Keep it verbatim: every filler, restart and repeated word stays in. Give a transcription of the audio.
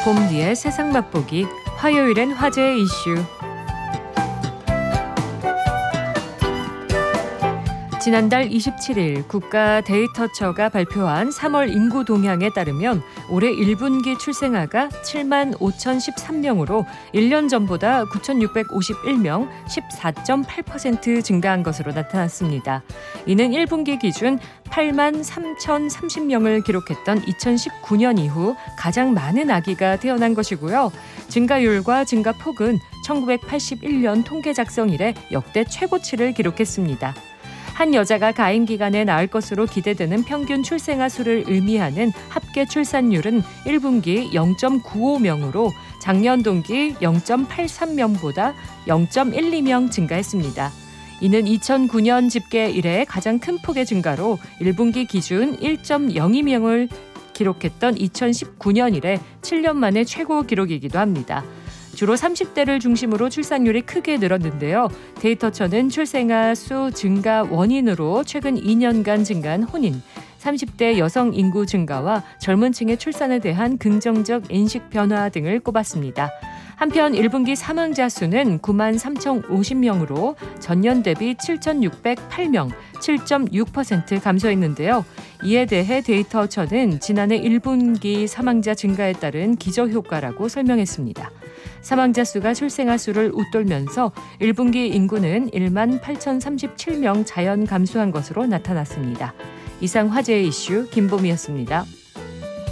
봄뒤의 세상 맛보기, 화요일엔 화제의 이슈. 지난달 이십칠일 국가 데이터처가 발표한 삼월 인구 동향에 따르면 올해 일 분기 출생아가 칠만 오천십삼 명으로 일 년 전보다 구천육백오십일 명, 십사 점 팔 퍼센트 증가한 것으로 나타났습니다. 이는 일 분기 기준 팔만 삼천삼십 명을 기록했던 이천십구 년 이후 가장 많은 아기가 태어난 것이고요. 증가율과 증가폭은 천구백팔십일 년 통계 작성 이래 역대 최고치를 기록했습니다. 한 여자가 가임 기간에 낳을 것으로 기대되는 평균 출생아 수를 의미하는 합계 출산율은 일 분기 영 점 구오 명으로 작년 동기 영 점 팔삼 명보다 영 점 일이 명 증가했습니다. 이는 이천구 년 집계 이래 가장 큰 폭의 증가로 일 분기 기준 일 점 영이 명을 기록했던 이천십구 년 이래 칠 년 만에 최고 기록이기도 합니다. 주로 삼십 대를 중심으로 출산율이 크게 늘었는데요. 데이터처는 출생아 수 증가 원인으로 최근 이 년간 증가한 혼인, 삼십 대 여성 인구 증가와 젊은 층의 출산에 대한 긍정적 인식 변화 등을 꼽았습니다. 한편 일 분기 사망자 수는 구만 삼천오십 명으로 전년 대비 칠천육백팔 명, 칠 점 육 퍼센트 감소했는데요. 이에 대해 데이터처는 지난해 일 분기 사망자 증가에 따른 기저효과라고 설명했습니다. 사망자 수가 출생아 수를 웃돌면서 일 분기 인구는 일만 팔천삼십칠 명 자연 감소한 것으로 나타났습니다. 이상 화제의 이슈 김봄이었습니다.